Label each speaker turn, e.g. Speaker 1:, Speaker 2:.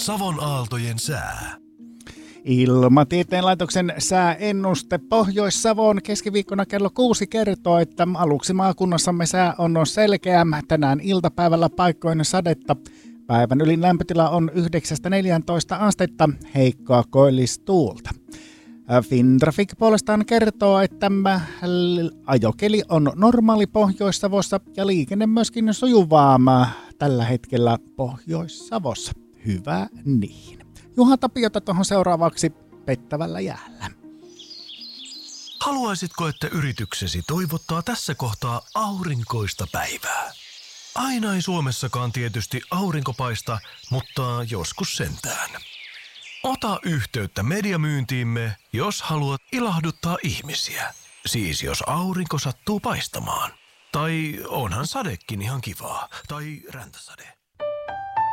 Speaker 1: Savon aaltojen sää.
Speaker 2: Ilmatieteen laitoksen sääennuste Pohjois-Savon keskiviikkona kello 6 kertoo, että aluksi maakunnassamme sää on selkeä. Tänään iltapäivällä paikkoina sadetta. Päivän ylin lämpötila on 9-14 astetta, heikkoa koillistuulta. Fintraffic puolestaan kertoo, että ajokeli on normaali Pohjois-Savossa ja liikenne myöskin sujuvaa tällä hetkellä Pohjois-Savossa. Hyvä niin. Juha Tapiota tuohon seuraavaksi pettävällä jäällä.
Speaker 1: Haluaisitko, että yrityksesi toivottaa tässä kohtaa aurinkoista päivää? Aina ei Suomessakaan tietysti aurinko paista, mutta joskus sentään. Ota yhteyttä mediamyyntiimme, jos haluat ilahduttaa ihmisiä. Siis jos aurinko sattuu paistamaan. Tai onhan sadekin ihan kivaa. Tai räntäsade.